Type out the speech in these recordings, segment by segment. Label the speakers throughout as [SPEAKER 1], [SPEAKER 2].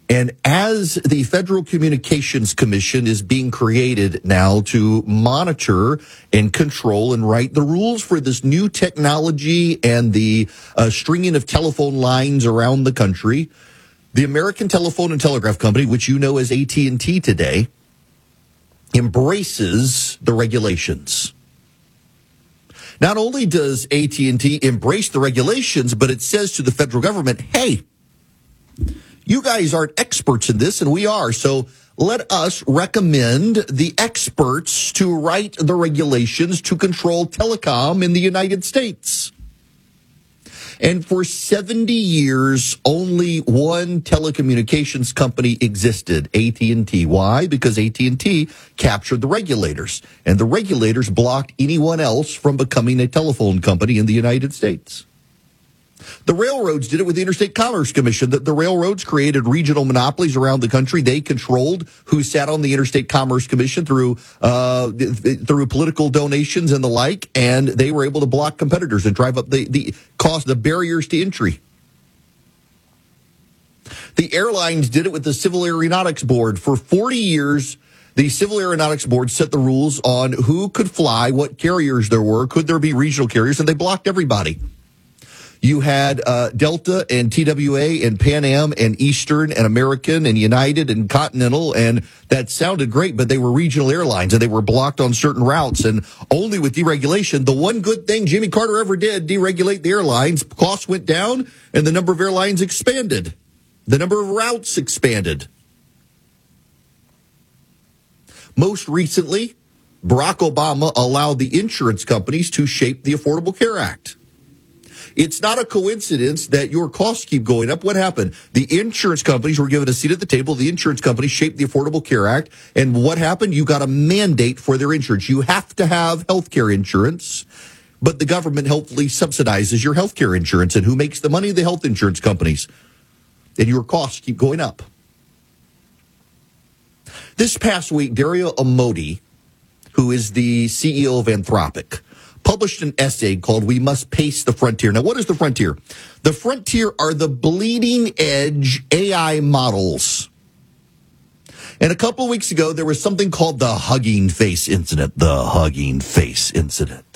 [SPEAKER 1] And as the Federal Communications Commission is being created now to monitor and control and write the rules for this new technology and the stringing of telephone lines around the country, the American Telephone and Telegraph Company, which you know as AT&T today, embraces the regulations. Not only does AT&T embrace the regulations, but it says to the federal government, hey, you guys aren't experts in this, and we are. So let us recommend the experts to write the regulations to control telecom in the United States. And for 70 years, only one telecommunications company existed, AT&T. Why? Because AT&T captured the regulators, and the regulators blocked anyone else from becoming a telephone company in the United States. The railroads did it with the Interstate Commerce Commission. The railroads created regional monopolies around the country. They controlled who sat on the Interstate Commerce Commission through political donations and the like, and they were able to block competitors and drive up the cost, the barriers to entry. The airlines did it with the Civil Aeronautics Board. For 40 years, the Civil Aeronautics Board set the rules on who could fly, what carriers there were, could there be regional carriers, and they blocked everybody. You had Delta and TWA and Pan Am and Eastern and American and United and Continental, and that sounded great, but they were regional airlines, and they were blocked on certain routes. And only with deregulation, the one good thing Jimmy Carter ever did, deregulate the airlines, costs went down, and the number of airlines expanded. The number of routes expanded. Most recently, Barack Obama allowed the insurance companies to shape the Affordable Care Act. It's not a coincidence that your costs keep going up. What happened? The insurance companies were given a seat at the table. The insurance companies shaped the Affordable Care Act. And what happened? You got a mandate for their insurance. You have to have health care insurance, but the government helpfully subsidizes your health care insurance. And who makes the money? The health insurance companies. And your costs keep going up. This past week, Dario Amodei, who is the CEO of Anthropic, published an essay called We Must Pace the Frontier. Now, what is the frontier? The frontier are the bleeding edge AI models. And a couple of weeks ago, there was something called the Hugging Face incident. The Hugging Face incident.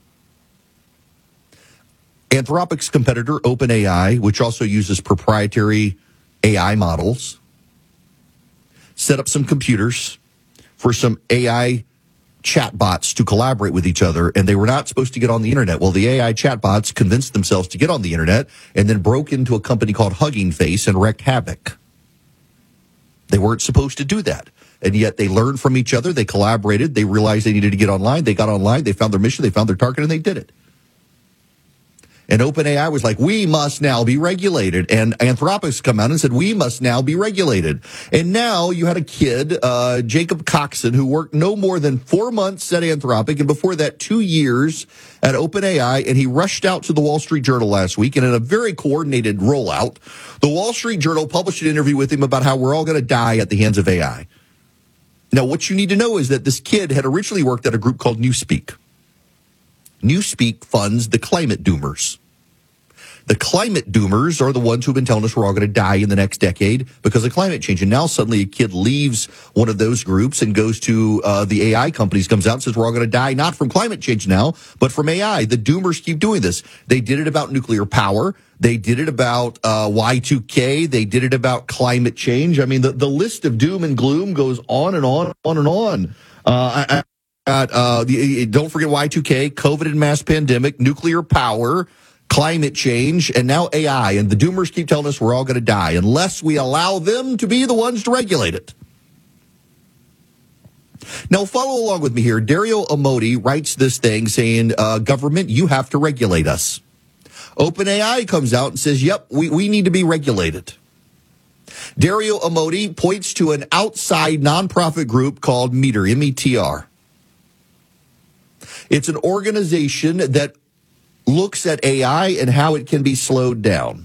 [SPEAKER 1] Anthropic's competitor, OpenAI, which also uses proprietary AI models, set up some computers for some AI chatbots to collaborate with each other, and they were not supposed to get on the internet. Well, the AI chatbots convinced themselves to get on the internet and then broke into a company called Hugging Face and wreaked havoc. They weren't supposed to do that. And yet they learned from each other. They collaborated. They realized they needed to get online. They got online. They found their mission. They found their target, and they did it. And OpenAI was like, we must now be regulated. And Anthropic's come out and said, we must now be regulated. And now you had a kid, Jacob Coxon, who worked no more than 4 months at Anthropic, and before that 2 years at OpenAI, and he rushed out to the Wall Street Journal last week, and in a very coordinated rollout, the Wall Street Journal published an interview with him about how we're all going to die at the hands of AI. Now, what you need to know is that this kid had originally worked at a group called Newspeak. Newspeak funds the climate doomers. The climate doomers are the ones who've been telling us we're all going to die in the next decade because of climate change. And now suddenly a kid leaves one of those groups and goes to the AI companies, comes out and says we're all going to die, not from climate change now, but from AI. The doomers keep doing this. They did it about nuclear power. They did it about Y2K. They did it about climate change. I mean, the list of doom and gloom goes on and on and on. Don't forget Y2K, COVID and mass pandemic, nuclear power, climate change, and now AI. And the doomers keep telling us we're all going to die unless we allow them to be the ones to regulate it. Now, follow along with me here. Dario Amodei writes this thing saying, government, you have to regulate us. OpenAI comes out and says, yep, we need to be regulated. Dario Amodei points to an outside nonprofit group called METR, M-E-T-R. It's an organization that looks at AI and how it can be slowed down.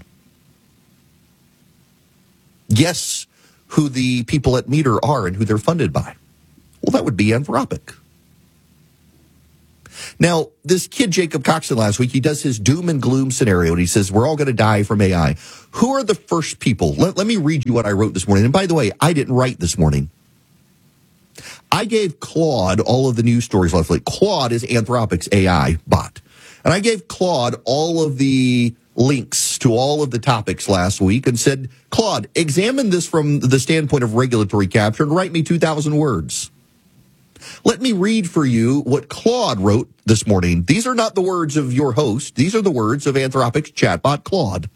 [SPEAKER 1] Guess who the people at METR are and who they're funded by? Well, that would be Anthropic. Now, this kid, Jacob Coxon, last week, he does his doom and gloom scenario, and he says, we're all going to die from AI. Who are the first people? Let me read you what I wrote this morning. And by the way, I didn't write this morning. I gave Claude all of the news stories last week. Claude is Anthropic's AI bot. And I gave Claude all of the links to all of the topics last week and said, Claude, examine this from the standpoint of regulatory capture and write me 2,000 words. Let me read for you what Claude wrote this morning. These are not the words of your host. These are the words of Anthropic's chatbot, Claude.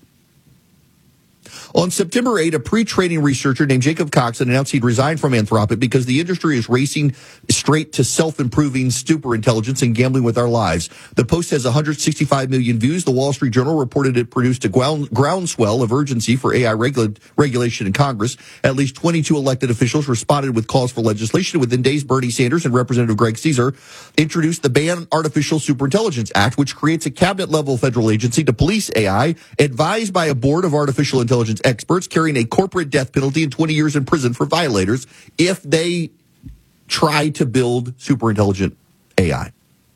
[SPEAKER 1] On September 8, a pre-training researcher named Jacob Coxon announced he'd resigned from Anthropic because the industry is racing straight to self-improving super intelligence and gambling with our lives. The post has 165 million views. The Wall Street Journal reported it produced a groundswell of urgency for AI regulation in Congress. At least 22 elected officials responded with calls for legislation. Within days, Bernie Sanders and Representative Greg Caesar introduced the Ban Artificial Superintelligence Act, which creates a cabinet-level federal agency to police AI, advised by a board of artificial intelligence experts, carrying a corporate death penalty and 20 years in prison for violators if they try to build super intelligent AI.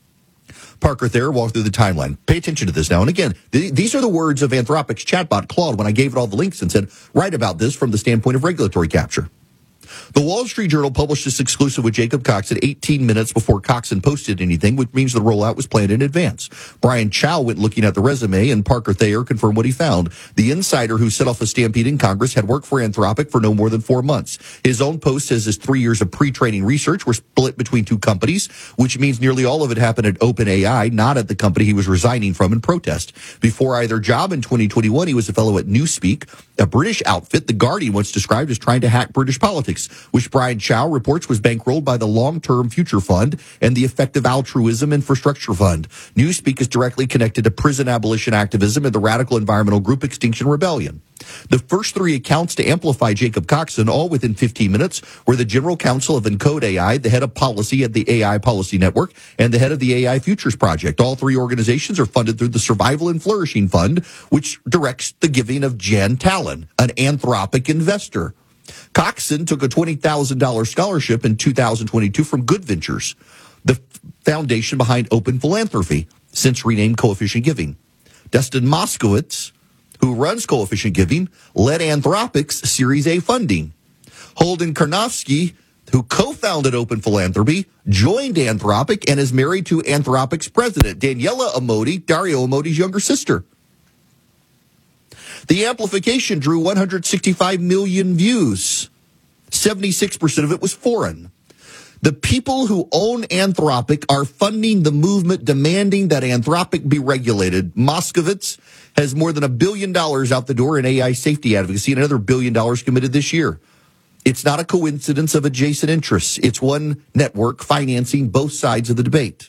[SPEAKER 1] Parker Thayer walked through the timeline. Pay attention to this now. And again, these are the words of Anthropic's chatbot, Claude, when I gave it all the links and said, write about this from the standpoint of regulatory capture. The Wall Street Journal published this exclusive with Jacob Coxon 18 minutes before Coxon posted anything, which means the rollout was planned in advance. Brian Chow went looking at the resume, and Parker Thayer confirmed what he found. The insider who set off a stampede in Congress had worked for Anthropic for no more than 4 months. His own post says his 3 years of pre-training research were split between two companies, which means nearly all of it happened at OpenAI, not at the company he was resigning from in protest. Before either job in 2021, he was a fellow at Newspeak, a British outfit The Guardian once described as trying to hack British politics, which Brian Chow reports was bankrolled by the Long-Term Future Fund and the Effective Altruism Infrastructure Fund. Newspeak is directly connected to prison abolition activism and the radical environmental group Extinction Rebellion. The first three accounts to amplify Jacob Coxon, all within 15 minutes, were the general counsel of Encode AI, the head of policy at the AI Policy Network, and the head of the AI Futures Project. All three organizations are funded through the Survival and Flourishing Fund, which directs the giving of Jan Talon, an Anthropic investor. Coxon took a $20,000 scholarship in 2022 from Good Ventures, the foundation behind Open Philanthropy, since renamed Coefficient Giving. Dustin Moskowitz, who runs Coefficient Giving, led Anthropic's Series A funding. Holden Karnofsky, who co-founded Open Philanthropy, joined Anthropic and is married to Anthropic's president, Daniela Amodi, Dario Amodi's younger sister. The amplification drew 165 million views. 76% of it was foreign. The people who own Anthropic are funding the movement demanding that Anthropic be regulated. Moskowitz has more than $1 billion out the door in AI safety advocacy and another $1 billion committed this year. It's not a coincidence of adjacent interests. It's one network financing both sides of the debate.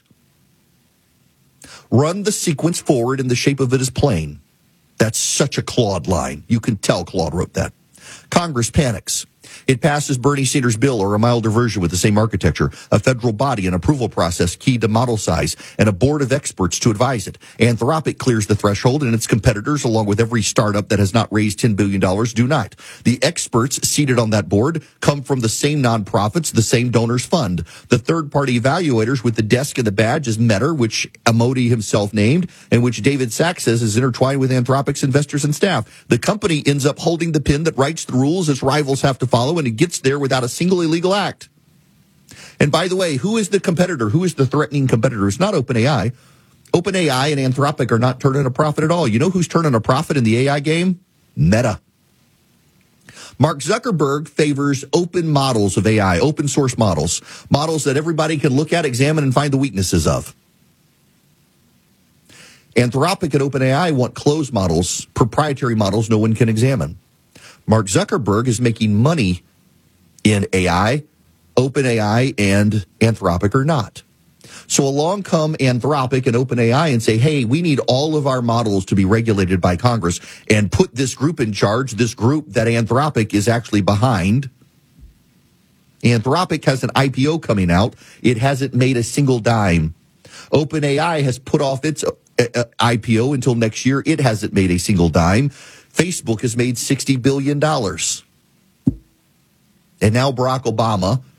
[SPEAKER 1] Run the sequence forward and the shape of it is plain. That's such a Claude line. You can tell Claude wrote that. Congress panics. It passes Bernie Sanders' bill, or a milder version with the same architecture, a federal body, an approval process keyed to model size, and a board of experts to advise it. Anthropic clears the threshold, and its competitors, along with every startup that has not raised $10 billion, do not. The experts seated on that board come from the same nonprofits, the same donors fund. The third-party evaluators with the desk and the badge is Metter, which Amodi himself named, and which David Sachs says is intertwined with Anthropic's investors and staff. The company ends up holding the pen that writes the rules its rivals have to follow, and it gets there without a single illegal act. And by the way, who is the competitor? Who is the threatening competitor? It's not OpenAI. OpenAI and Anthropic are not turning a profit at all. You know who's turning a profit in the AI game? Meta. Mark Zuckerberg favors open models of AI, open source models that everybody can look at, examine, and find the weaknesses of. Anthropic and OpenAI want closed models, proprietary models no one can examine. Mark Zuckerberg is making money in AI, OpenAI, and Anthropic are not. So along come Anthropic and OpenAI and say, hey, we need all of our models to be regulated by Congress and put this group in charge, this group that Anthropic is actually behind. Anthropic has an IPO coming out. It hasn't made a single dime. OpenAI has put off its IPO until next year. It hasn't made a single dime. Facebook has made $60 billion. And now Barack Obama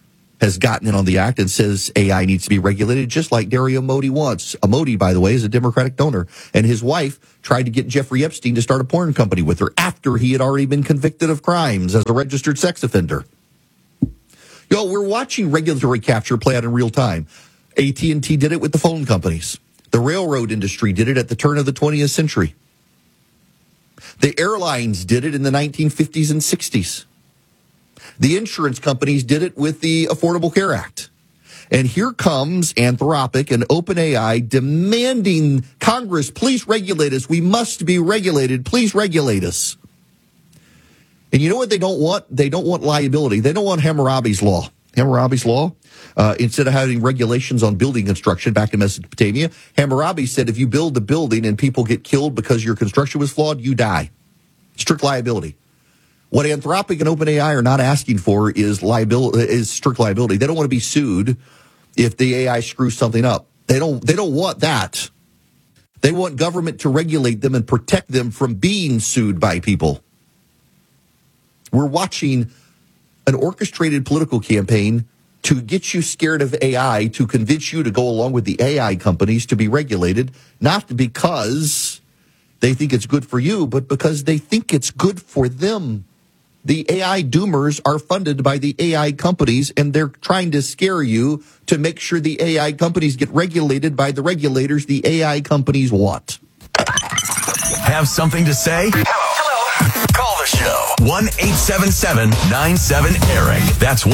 [SPEAKER 1] has gotten in on the act and says AI needs to be regulated just like Dario Modi wants. Modi, by the way, is a Democratic donor. And his wife tried to get Jeffrey Epstein to start a porn company with her after he had already been convicted of crimes as a registered sex offender. We're watching regulatory capture play out in real time. AT&T did it with the phone companies. The railroad industry did it at the turn of the 20th century. The airlines did it in the 1950s and 60s. The insurance companies did it with the Affordable Care Act. And here comes Anthropic and OpenAI demanding Congress, please regulate us. We must be regulated. Please regulate us. And you know what they don't want? They don't want liability. They don't want Hammurabi's Law. Hammurabi's Law, instead of having regulations on building construction back in Mesopotamia, Hammurabi said if you build a building and people get killed because your construction was flawed, you die. Strict liability. What Anthropic and OpenAI are not asking for is strict liability. They don't want to be sued if the AI screws something up. They don't want that. They want government to regulate them and protect them from being sued by people. We're watching an orchestrated political campaign to get you scared of AI, to convince you to go along with the AI companies to be regulated, not because they think it's good for you, but because they think it's good for them. The AI doomers are funded by the AI companies, and they're trying to scare you to make sure the AI companies get regulated by the regulators the AI companies want.
[SPEAKER 2] Have something to say? Hello. Call the show. 1-877-97-ERIC. That's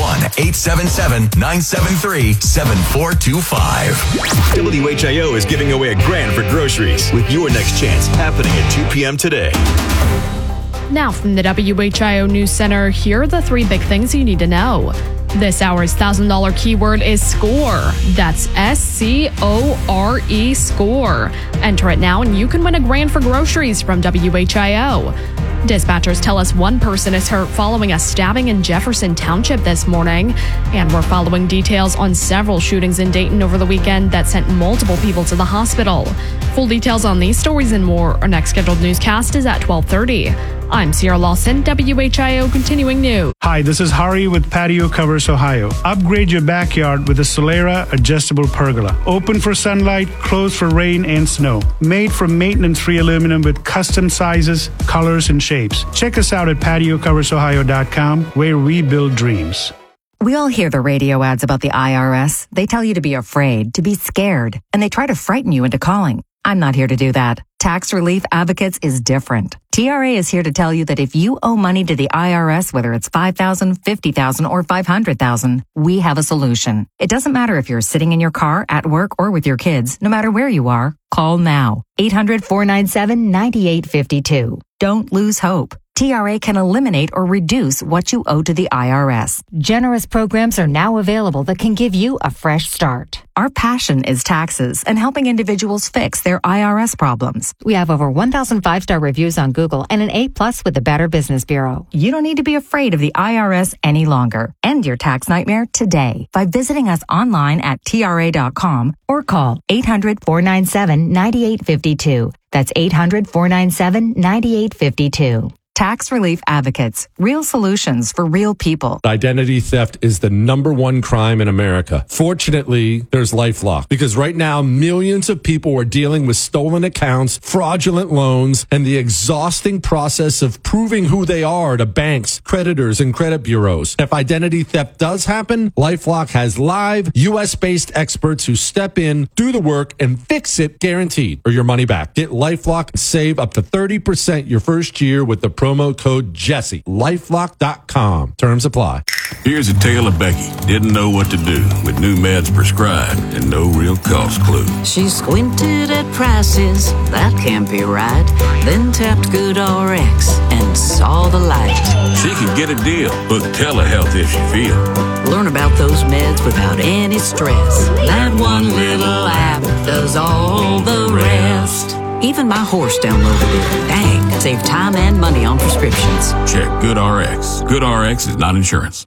[SPEAKER 2] 1-877-973-7425.
[SPEAKER 3] WHIO is giving away $1,000 for groceries with your next chance happening at 2 p.m. today.
[SPEAKER 4] Now from the WHIO News Center, here are the 3 big things you need to know. This hour's $1,000 keyword is SCORE. That's SCORE, SCORE. Enter it now and you can win $1,000 for groceries from WHIO. Dispatchers tell us one person is hurt following a stabbing in Jefferson Township this morning. And we're following details on several shootings in Dayton over the weekend that sent multiple people to the hospital. Full details on these stories and more. Our next scheduled newscast is at 12:30. I'm Sierra Lawson, WHIO Continuing News.
[SPEAKER 5] Hi, this is Hari with Patio Covers Ohio. Upgrade your backyard with a Solera adjustable pergola. Open for sunlight, closed for rain and snow. Made from maintenance-free aluminum with custom sizes, colors, and shapes. Check us out at patiocoversohio.com, where we build dreams.
[SPEAKER 6] We all hear the radio ads about the IRS. They tell you to be afraid, to be scared, and they try to frighten you into calling. I'm not here to do that. Tax Relief Advocates is different. TRA is here to tell you that if you owe money to the IRS, whether it's $5,000, $50,000, or $500,000, we have a solution. It doesn't matter if you're sitting in your car, at work, or with your kids. No matter where you are, call now. 800-497-9852. Don't lose hope. TRA can eliminate or reduce what you owe to the IRS. Generous programs are now available that can give you a fresh start. Our passion is taxes and helping individuals fix their IRS problems. We have over 1,000 5-star reviews on Google and an A+ with the Better Business Bureau. You don't need to be afraid of the IRS any longer. End your tax nightmare today by visiting us online at TRA.com or call 800-497-9852. That's 800-497-9852. Tax Relief Advocates. Real solutions for real people.
[SPEAKER 7] Identity theft is the #1 crime in America. Fortunately, there's LifeLock, because right now millions of people are dealing with stolen accounts, fraudulent loans, and the exhausting process of proving who they are to banks, creditors, and credit bureaus. If identity theft does happen, LifeLock has live US-based experts who step in, do the work, and fix it guaranteed, or your money back. Get LifeLock and save up to 30% your first year with the promo code Jesse. LifeLock.com. Terms apply.
[SPEAKER 8] Here's a tale of Becky. Didn't know what to do with new meds prescribed and no real cost clue.
[SPEAKER 9] She squinted at prices, that can't be right. Then tapped GoodRx and saw the light.
[SPEAKER 8] She can get a deal. Book telehealth if she feel.
[SPEAKER 9] Learn about those meds without any stress. That one little app does all the rest. Even my horse downloaded it. Dang, save time and money on prescriptions.
[SPEAKER 8] Check GoodRx. GoodRx is not insurance.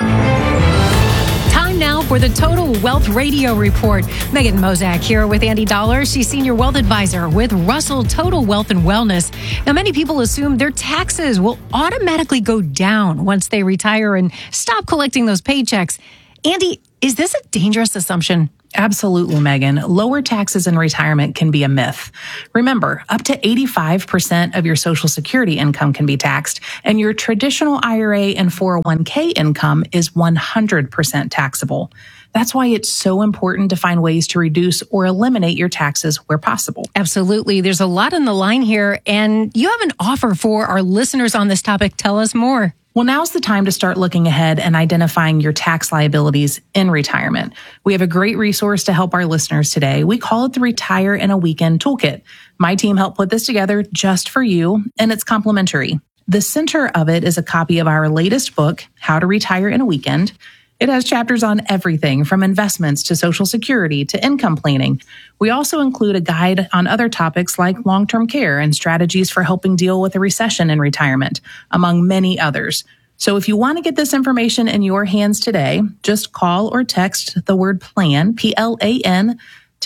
[SPEAKER 10] Time now for the Total Wealth Radio Report. Megan Mozak here with Andy Dollar. She's Senior Wealth Advisor with Russell Total Wealth and Wellness. Now, many people assume their taxes will automatically go down once they retire and stop collecting those paychecks. Andy, Is this a dangerous assumption?
[SPEAKER 11] Absolutely, Megan. Lower taxes in retirement can be a myth. Remember, up to 85% of your Social Security income can be taxed, and your traditional IRA and 401k income is 100% taxable. That's why it's so important to find ways to reduce or eliminate your taxes where possible.
[SPEAKER 10] Absolutely. There's a lot on the line here, and you have an offer for our listeners on this topic. Tell us more.
[SPEAKER 11] Well, now's the time to start looking ahead and identifying your tax liabilities in retirement. We have a great resource to help our listeners today. We call it the Retire in a Weekend Toolkit. My team helped put this together just for you, and it's complimentary. The center of it is a copy of our latest book, How to Retire in a Weekend. It has chapters on everything from investments to Social Security to income planning. We also include a guide on other topics like long-term care and strategies for helping deal with a recession in retirement, among many others. So if you want to get this information in your hands today, just call or text the word PLAN, P-L-A-N, to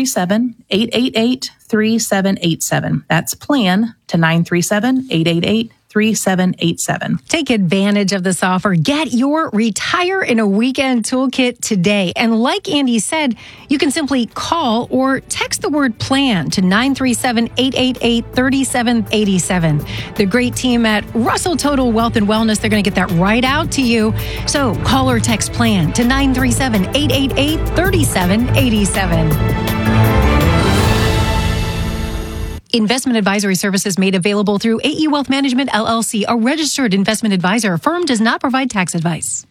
[SPEAKER 11] 937-888-3787. That's PLAN to 937-888-3787.
[SPEAKER 10] Take advantage of this offer. Get your Retire in a Weekend toolkit today. And like Andy said, you can simply call or text the word PLAN to 937-888-3787. The great team at Russell Total Wealth and Wellness, they're going to get that right out to you. So call or text PLAN to 937-888-3787. Investment advisory services made available through AE Wealth Management, LLC, a registered investment advisor. Firm does not provide tax advice.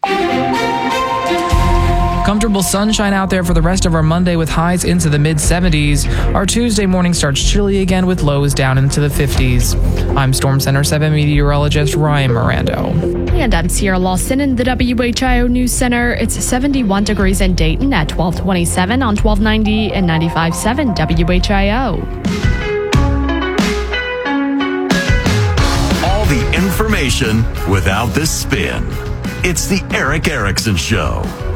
[SPEAKER 12] Comfortable sunshine out there for the rest of our Monday with highs into the mid-70s. Our Tuesday morning starts chilly again with lows down into the 50s. I'm Storm Center 7 meteorologist Ryan Mirando.
[SPEAKER 4] And I'm Sierra Lawson in the WHIO News Center. It's 71 degrees in Dayton at 1227 on 1290 and 95.7 WHIO.
[SPEAKER 2] The information without the spin. It's the Eric Erickson Show.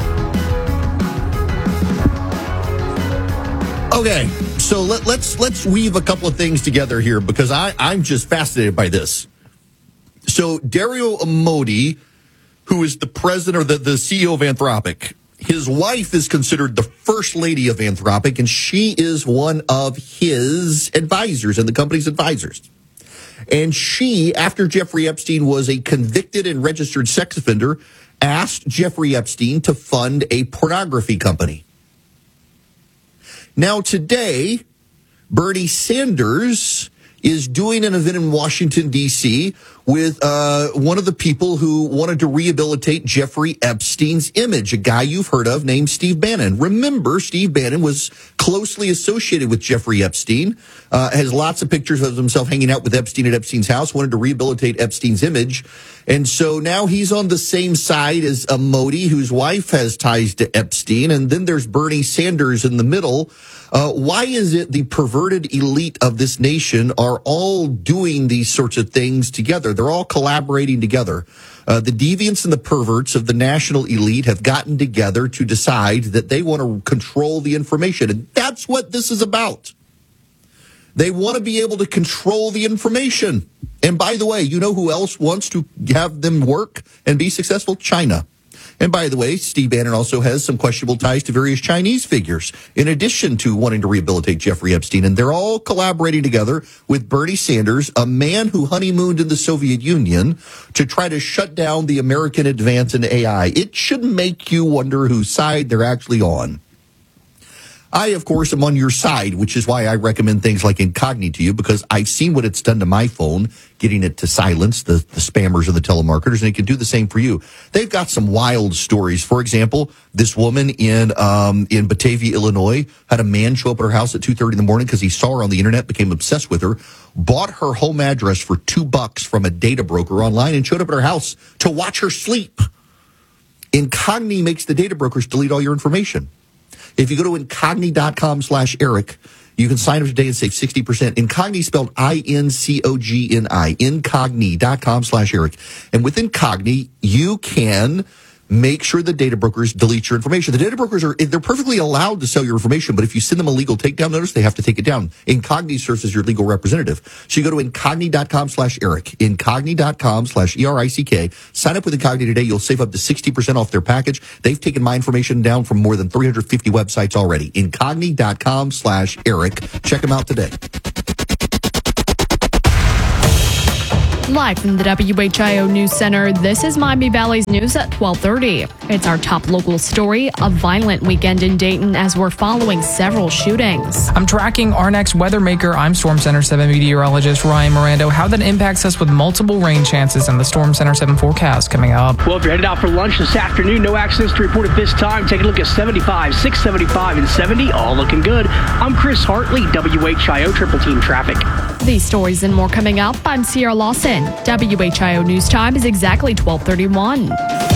[SPEAKER 1] Okay, so let's weave a couple of things together here because I'm just fascinated by this. So Dario Amodei, who is the president or the CEO of Anthropic, his wife is considered the first lady of Anthropic, and she is one of his advisors and the company's advisors. And she, after Jeffrey Epstein was a convicted and registered sex offender, asked Jeffrey Epstein to fund a pornography company. Now today, Bernie Sanders is doing an event in Washington, D.C. with one of the people who wanted to rehabilitate Jeffrey Epstein's image, a guy you've heard of named Steve Bannon. Remember, Steve Bannon was closely associated with Jeffrey Epstein, has lots of pictures of himself hanging out with Epstein at Epstein's house, wanted to rehabilitate Epstein's image. And so now he's on the same side as Amodei, whose wife has ties to Epstein. And then there's Bernie Sanders in the middle. Why is it the perverted elite of this nation are all doing these sorts of things together? They're all collaborating together. The deviants and the perverts of the national elite have gotten together to decide that they want to control the information. And that's what this is about. They want to be able to control the information. And by the way, you know who else wants to have them work and be successful? China. And by the way, Steve Bannon also has some questionable ties to various Chinese figures, in addition to wanting to rehabilitate Jeffrey Epstein. And they're all collaborating together with Bernie Sanders, a man who honeymooned in the Soviet Union, to try to shut down the American advance in AI. It should make you wonder whose side they're actually on. I, of course, am on your side, which is why I recommend things like Incogni to you, because I've seen what it's done to my phone, getting it to silence the spammers and the telemarketers, and it can do the same for you. They've got some wild stories. For example, this woman in Batavia, Illinois, had a man show up at her house at 2:30 in the morning because he saw her on the internet, became obsessed with her, bought her home address for $2 from a data broker online, and showed up at her house to watch her sleep. Incogni makes the data brokers delete all your information. If you go to incogni.com/Eric, you can sign up today and save 60%. Incogni spelled I-N-C-O-G-N-I. Incogni.com/Eric. And with Incogni, you can make sure the data brokers delete your information. The data brokers they're perfectly allowed to sell your information, but if you send them a legal takedown notice, they have to take it down. Incogni serves as your legal representative. So you go to incogni.com/Eric, incogni.com/ERICK. Sign up with Incogni today. You'll save up to 60% off their package. They've taken my information down from more than 350 websites already. Incogni.com/Eric. Check them out today.
[SPEAKER 4] Live from the WHIO News Center, this is Miami Valley's news at 12:30. It's our top local story, a violent weekend in Dayton as we're following several shootings.
[SPEAKER 12] I'm tracking our next weather maker. I'm Storm Center 7 meteorologist Ryan Mirando. How that impacts us with multiple rain chances in the Storm Center 7 forecast coming up.
[SPEAKER 13] Well, if you're headed out for lunch this afternoon, no accidents to report at this time. Take a look at 75, 675, and 70, all looking good. I'm Chris Hartley, WHIO Triple Team Traffic.
[SPEAKER 4] These stories and more coming up. I'm Sierra Lawson. WHIO News Time is exactly 12:31.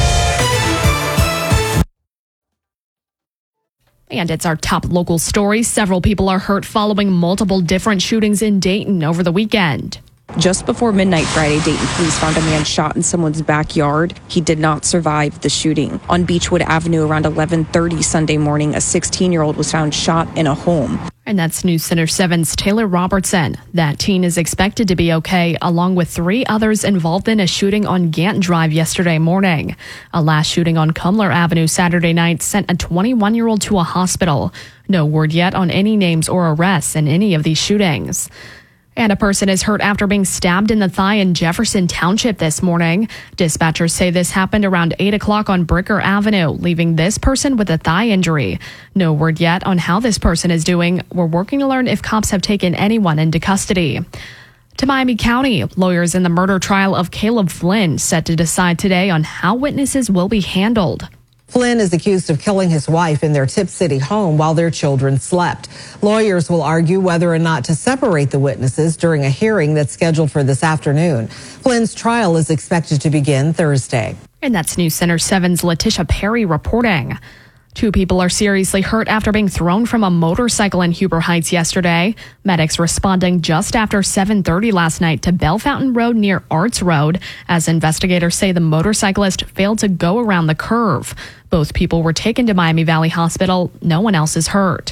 [SPEAKER 4] And it's our top local story. Several people are hurt following multiple different shootings in Dayton over the weekend.
[SPEAKER 14] Just before midnight Friday, Dayton police found a man shot in someone's backyard. He did not survive the shooting. On Beechwood Avenue around 11:30 Sunday morning, a 16-year-old was found shot in a home.
[SPEAKER 4] And that's News Center 7's Taylor Robertson. That teen is expected to be okay, along with 3 others involved in a shooting on Gant Drive yesterday morning. A last shooting on Cumler Avenue Saturday night sent a 21-year-old to a hospital. No word yet on any names or arrests in any of these shootings. And a person is hurt after being stabbed in the thigh in Jefferson Township this morning. Dispatchers say this happened around 8 o'clock on Bricker Avenue, leaving this person with a thigh injury. No word yet on how this person is doing. We're working to learn if cops have taken anyone into custody. To Miami County, lawyers in the murder trial of Caleb Flynn set to decide today on how witnesses will be handled.
[SPEAKER 15] Flynn is accused of killing his wife in their Tip City home while their children slept. Lawyers will argue whether or not to separate the witnesses during a hearing that's scheduled for this afternoon. Flynn's trial is expected to begin Thursday.
[SPEAKER 4] And that's News Center 7's Letitia Perry reporting. 2 people are seriously hurt after being thrown from a motorcycle in Huber Heights yesterday. Medics responding just after 7:30 last night to Bell Fountain Road near Arts Road, as investigators say the motorcyclist failed to go around the curve. Both people were taken to Miami Valley Hospital. No one else is hurt.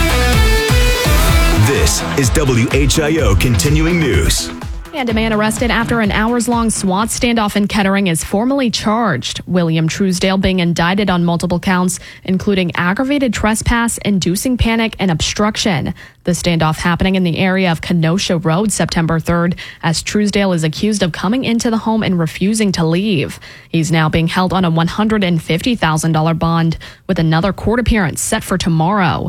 [SPEAKER 3] This is WHIO Continuing News.
[SPEAKER 4] And a man arrested after an hours-long SWAT standoff in Kettering is formally charged. William Truesdale being indicted on multiple counts, including aggravated trespass, inducing panic, and obstruction. The standoff happening in the area of Kenosha Road September 3rd, as Truesdale is accused of coming into the home and refusing to leave. He's now being held on a $150,000 bond, with another court appearance set for tomorrow.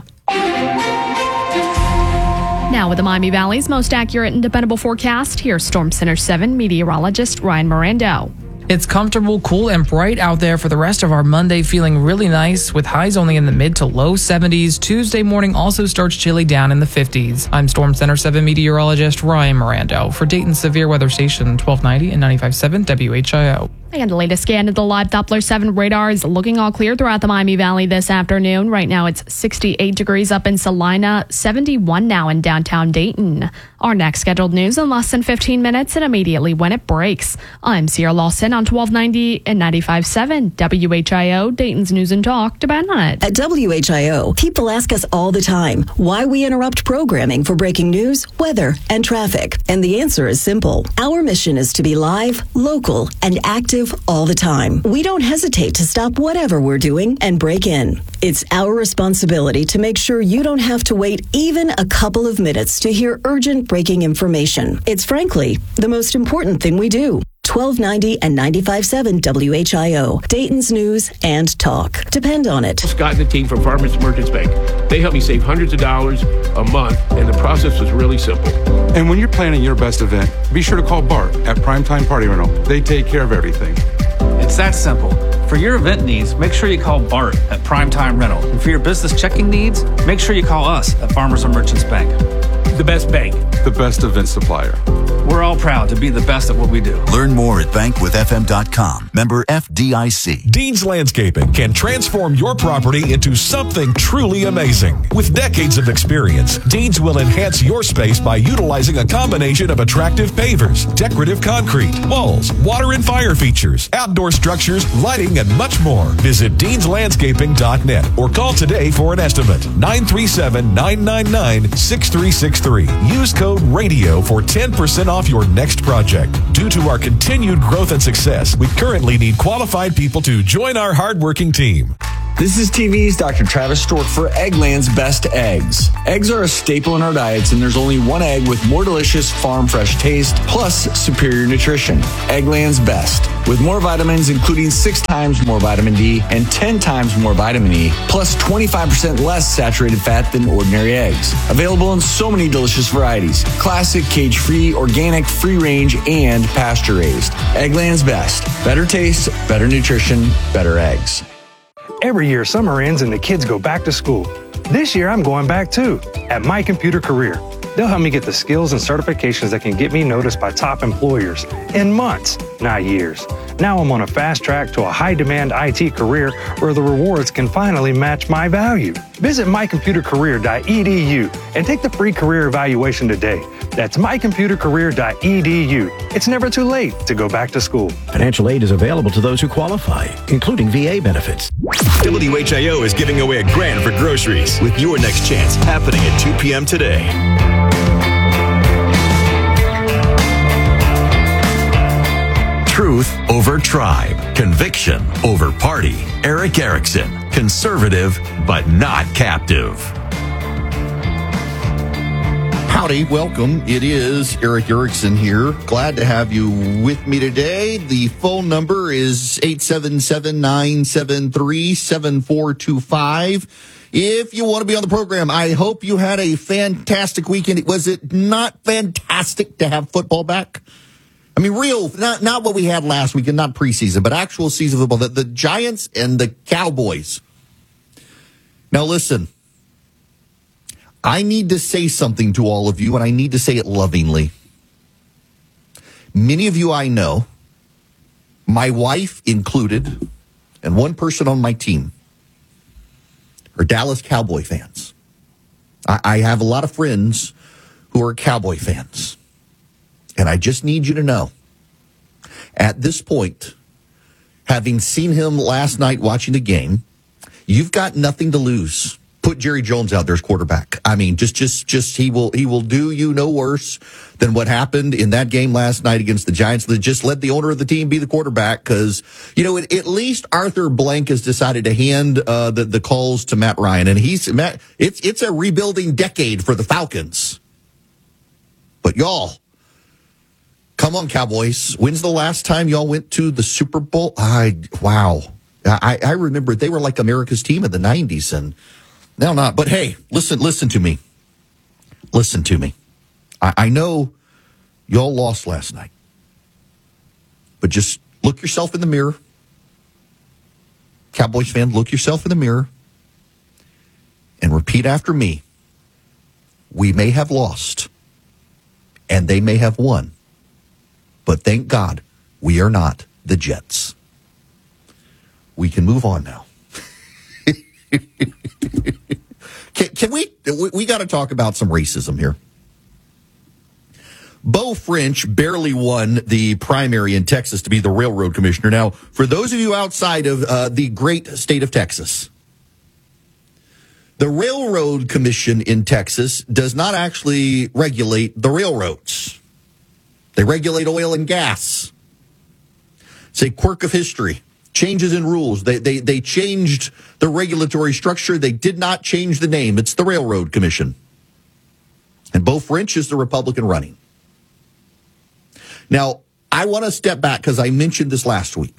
[SPEAKER 4] Now with the Miami Valley's most accurate and dependable forecast, here's Storm Center 7 meteorologist Ryan Mirando.
[SPEAKER 12] It's comfortable, cool, and bright out there for the rest of our Monday, feeling really nice with highs only in the mid to low 70s. Tuesday morning also starts chilly down in the 50s. I'm Storm Center 7 meteorologist Ryan Mirando for Dayton's Severe Weather Station 1290 and 95.7 WHIO.
[SPEAKER 4] And the latest scan of the live Doppler 7 radar is looking all clear throughout the Miami Valley this afternoon. Right now it's 68 degrees up in Salina, 71 now in downtown Dayton. Our next scheduled news in less than 15 minutes and immediately when it breaks. I'm Sierra Lawson on 1290 and 95.7 WHIO, Dayton's News and Talk. Depend on it.
[SPEAKER 16] At WHIO, people ask us all the time why we interrupt programming for breaking news, weather, and traffic. And the answer is simple. Our mission is to be live, local, and active all the time. We don't hesitate to stop whatever we're doing and break in. It's our responsibility to make sure you don't have to wait even a couple of minutes to hear urgent breaking information. It's frankly the most important thing we do. 1290 and 95.7 WHIO, Dayton's News and Talk. Depend on it.
[SPEAKER 17] Scott and the team from Farmers Merchants Bank. They helped me save hundreds of dollars a month, and the process was really simple.
[SPEAKER 18] And when you're planning your best event, be sure to call Bart at Primetime Party Rental. They take care of everything.
[SPEAKER 19] It's that simple. For your event needs, make sure you call Bart at Primetime Rental. And for your business checking needs, make sure you call us at Farmers and Merchants Bank.
[SPEAKER 17] The best bank.
[SPEAKER 18] The best event supplier.
[SPEAKER 19] We're all proud to be the best at what we do.
[SPEAKER 2] Learn more at bankwithfm.com. Member FDIC.
[SPEAKER 3] Dean's Landscaping can transform your property into something truly amazing. With decades of experience, Dean's will enhance your space by utilizing a combination of attractive pavers, decorative concrete, walls, water and fire features, outdoor structures, lighting, and much more. Visit deanslandscaping.net or call today for an estimate. 937-999-6363. Use code RADIO for 10% off your next project. Due to our continued growth and success, we currently need qualified people to join our hardworking team.
[SPEAKER 20] This is TV's Dr. Travis Stork for Eggland's Best Eggs. Eggs are a staple in our diets, and there's only one egg with more delicious farm fresh taste, plus superior nutrition. Eggland's Best. With more vitamins, including 6 times more vitamin D and 10 times more vitamin E, plus 25% less saturated fat than ordinary eggs. Available in so many delicious varieties. Classic, cage-free, organic, free-range, and pasture-raised. Eggland's Best. Better taste, better nutrition, better eggs.
[SPEAKER 21] Every year, summer ends and the kids go back to school. This year, I'm going back too, at My Computer Career. They'll help me get the skills and certifications that can get me noticed by top employers in months, not years. Now I'm on a fast track to a high-demand IT career where the rewards can finally match my value. Visit mycomputercareer.edu and take the free career evaluation today. That's mycomputercareer.edu. It's never too late to go back to school.
[SPEAKER 22] Financial aid is available to those who qualify, including VA benefits.
[SPEAKER 3] WHIO is giving away $1,000 for groceries with your next chance happening at 2 p.m. today.
[SPEAKER 2] Truth over tribe. Conviction over party. Eric Erickson. Conservative, but not captive.
[SPEAKER 1] Howdy, welcome. It is Eric Erickson here. Glad to have you with me today. The phone number is 877-973-7425. If you want to be on the program, I hope you had a fantastic weekend. Was it not fantastic to have football back? I mean, real, not what we had last weekend, not preseason, but actual season football. The Giants and the Cowboys. Now, listen, I need to say something to all of you, and I need to say it lovingly. Many of you I know, my wife included, and one person on my team, are Dallas Cowboy fans. I have a lot of friends who are Cowboy fans. And I just need you to know, at this point, having seen him last night watching the game, you've got nothing to lose. Put Jerry Jones out there as quarterback. I mean, just he will do you no worse than what happened in that game last night against the Giants. That just let the owner of the team be the quarterback because, you know, at least Arthur Blank has decided to hand the calls to Matt Ryan, and it's a rebuilding decade for the Falcons. But y'all, come on, Cowboys. When's the last time y'all went to the Super Bowl? Wow. I remember they were like America's team in the 90s, and now not. But hey, listen to me. Listen to me. I know y'all lost last night, but just look yourself in the mirror. Cowboys fan, look yourself in the mirror and repeat after me. We may have lost, and they may have won. But thank God we are not the Jets. We can move on now. Can we got to talk about some racism here. Beau French barely won the primary in Texas to be the railroad commissioner. Now, for those of you outside of the great state of Texas, the Railroad Commission in Texas does not actually regulate the railroads. They regulate oil and gas. It's a quirk of history. Changes in rules. They changed the regulatory structure. They did not change the name. It's the Railroad Commission. And Beau French is the Republican running. Now, I want to step back because I mentioned this last week.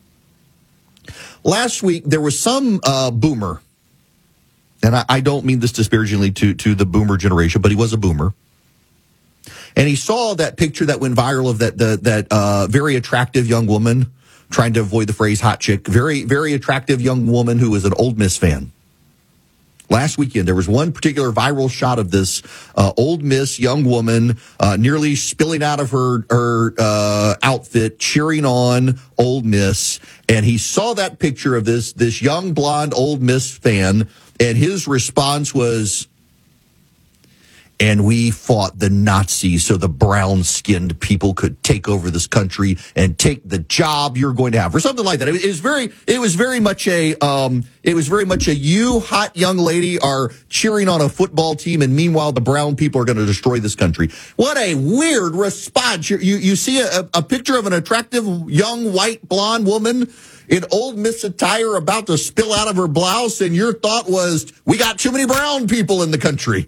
[SPEAKER 1] Last week, there was some boomer, and I don't mean this disparagingly to the boomer generation, but he was a boomer. And he saw that picture that went viral of that very attractive young woman, trying to avoid the phrase hot chick, very, very attractive young woman who was an Ole Miss fan. Last weekend, there was one particular viral shot of this Ole Miss young woman nearly spilling out of her outfit, cheering on Ole Miss. And he saw that picture of this young blonde Ole Miss fan, and his response was, "And we fought the Nazis so the brown-skinned people could take over this country and take the job you're going to have," or something like that. It was very much a you hot young lady are cheering on a football team, and meanwhile the brown people are going to destroy this country. What a weird response! You see a picture of an attractive young white blonde woman in Ole Miss attire about to spill out of her blouse, and your thought was, we got too many brown people in the country.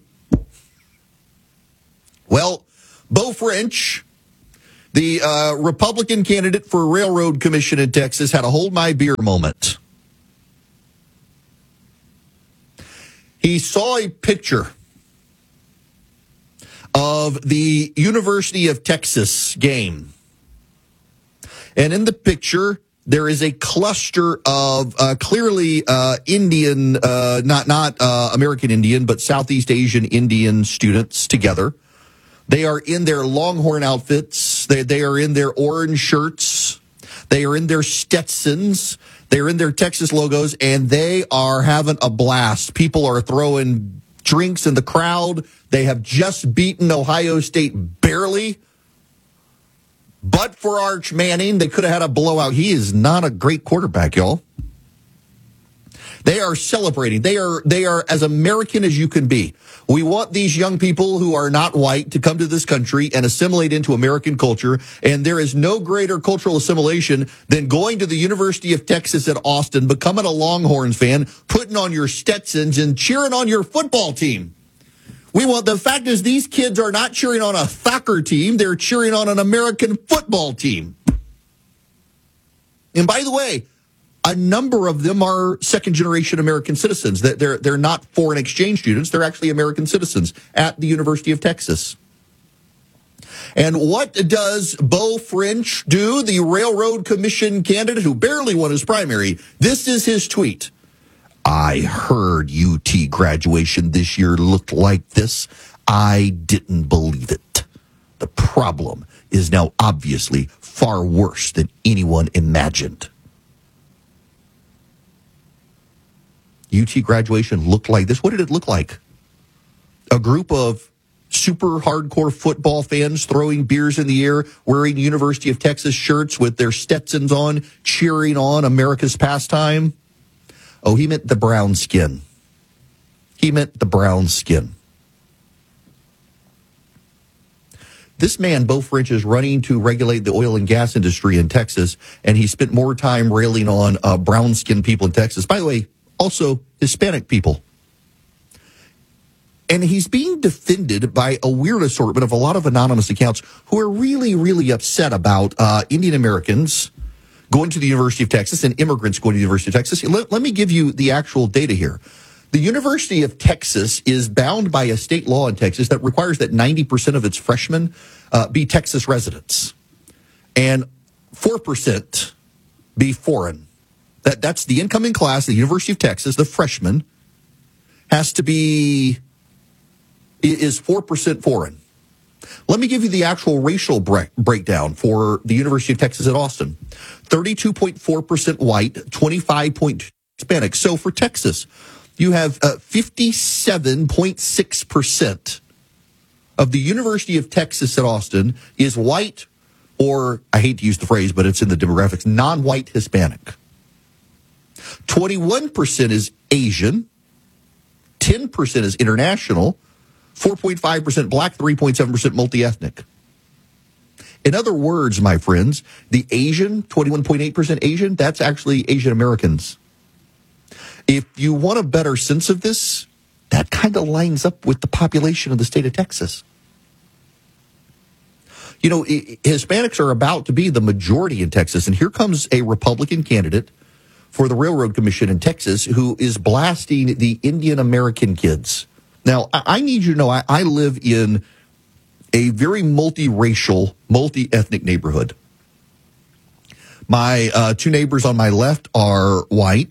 [SPEAKER 1] Well, Beau French, the Republican candidate for Railroad Commission in Texas, had a hold my beer moment. He saw a picture of the University of Texas game. And in the picture, there is a cluster of clearly Indian, not American Indian, but Southeast Asian Indian students together. They are in their Longhorn outfits. They are in their orange shirts. They are in their Stetsons. They're in their Texas logos, and they are having a blast. People are throwing drinks in the crowd. They have just beaten Ohio State barely. But for Arch Manning, they could have had a blowout. He is not a great quarterback, y'all. They are celebrating. They are as American as you can be. We want these young people who are not white to come to this country and assimilate into American culture. And there is no greater cultural assimilation than going to the University of Texas at Austin, becoming a Longhorns fan, putting on your Stetsons and cheering on your football team. The fact is these kids are not cheering on a soccer team. They're cheering on an American football team. And by the way, a number of them are second-generation American citizens. They're not foreign exchange students. They're actually American citizens at the University of Texas. And what does Beau French do, the Railroad Commission candidate who barely won his primary? This is his tweet. "I heard UT graduation this year looked like this. I didn't believe it. The problem is now obviously far worse than anyone imagined." UT graduation looked like this. What did it look like? A group of super hardcore football fans throwing beers in the air, wearing University of Texas shirts with their Stetsons on, cheering on America's pastime? Oh, he meant the brown skin. He meant the brown skin. This man, Beau French, is running to regulate the oil and gas industry in Texas, and he spent more time railing on brown-skinned people in Texas. By the way, also Hispanic people. And he's being defended by a weird assortment of a lot of anonymous accounts who are really, really upset about Indian Americans going to the University of Texas and immigrants going to the University of Texas. Let me give you the actual data here. The University of Texas is bound by a state law in Texas that requires that 90% of its freshmen be Texas residents and 4% be foreign. That's the incoming class at the University of Texas, the freshman, is 4% foreign. Let me give you the actual racial breakdown for the University of Texas at Austin. 32.4% white, 25.2% Hispanic. So for Texas, you have 57.6% of the University of Texas at Austin is white, or I hate to use the phrase, but it's in the demographics, non-white Hispanic. 21% is Asian, 10% is international, 4.5% black, 3.7% multi-ethnic. In other words, my friends, the Asian, 21.8% Asian, that's actually Asian Americans. If you want a better sense of this, that kind of lines up with the population of the state of Texas. You know, Hispanics are about to be the majority in Texas, and here comes a Republican candidate for the Railroad Commission in Texas who is blasting the Indian American kids. Now, I need you to know I live in a very multiracial, multi-ethnic neighborhood. My two neighbors on my left are white.